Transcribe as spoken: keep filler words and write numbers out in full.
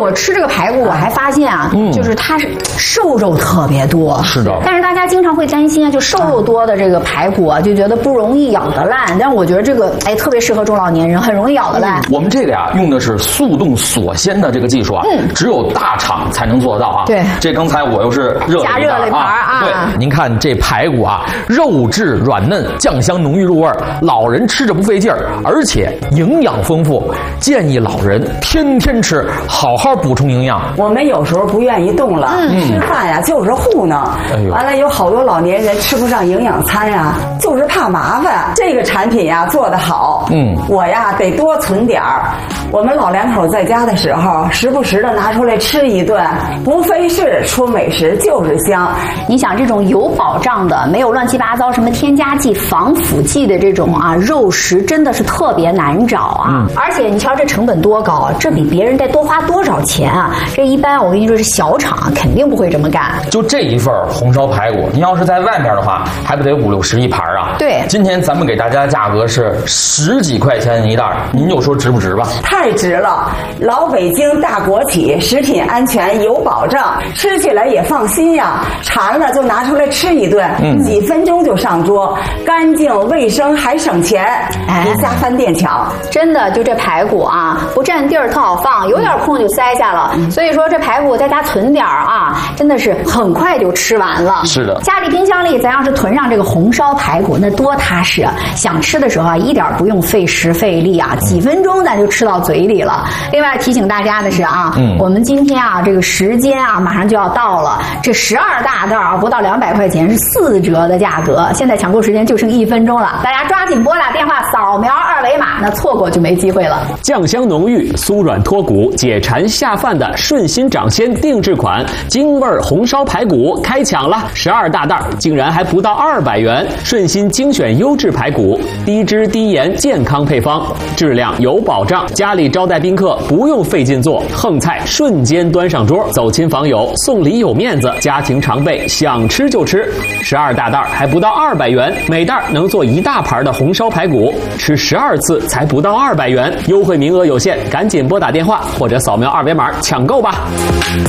我吃这个排骨，我还发现啊，嗯、就是它是瘦肉特别多。 是的。 但是大家经常会担心啊，就瘦肉多的这个排骨啊，就觉得不容易咬得烂。但是我觉得这个哎特别适合中老年人，很容易咬得烂。 嗯、我们这个呀用的是速冻锁鲜的这个技术啊，嗯，只有大厂才能做得到啊。 对， 这刚才我又是热加热了一盘啊。 对，您看这排骨啊，肉质软嫩，酱香浓郁入味，老人吃着不费劲儿，而且营养丰富，建议老人天天吃，好好补充营养。 我们有时候不愿意动了，嗯、吃饭呀就是糊弄，哎呦，完了有好多老年人吃不上营养餐呀，就是怕麻烦。这个产品呀做得好，嗯，我呀得多存点儿。我们老两口在家的时候，时不时的拿出来吃一顿，不费事，出美食就是香。 你想这种有保障的，没有乱七八糟什么添加剂、防腐剂的这种啊肉食，真的是特别难找啊！嗯、而且你瞧这成本多高，这比别人得多花多少钱啊？这一般我跟你说，是小厂肯定不会这么干。 就这一份红烧排骨，您要是在外面的话，还不得五六十一盘啊？ 对， 今天咱们给大家的价格是十几块钱一袋，您就说值不值吧？ 太值了！老北京大国企，食品安全有保障，吃起来也放心呀。馋了就拿出来吃一顿，嗯、几分钟就上桌，干净卫生还省钱，别瞎翻店抢。 真的，就这排骨啊，不占地儿特好放，有点空就塞下了。嗯、所以说这排骨在家囤点儿啊，真的是很快就吃完了。 是的， 家里冰箱里咱要是囤上这个红烧排骨，那多踏实啊！想吃的时候啊，一点不用费时费力啊，几分钟咱就吃到嘴里了。另外提醒大家的是啊，嗯、我们今天啊这个时间啊马上就要到了，这十二大袋啊不到两百块钱是四折的价格，现在抢购时间就剩一分钟了，大家抓紧拨打电话扫描二维码，那错过就没机会了。 酱香浓郁、酥软脱骨、解馋下饭的顺心掌鲜定制款京味红烧排骨开抢了，十二大袋竟然还不到二百元。顺心精选优质排骨，低脂低盐健康配方，质量有保障，家里招待宾客不用费劲做，横菜瞬间端上桌，走亲访友送礼有面子，家庭常备想吃就吃。十二大袋还不到二百元，每袋能做一大盘的红烧排骨，吃十二次才不到二百元，优惠名额有限，赶紧拨打电话或者扫描二维码抢购吧。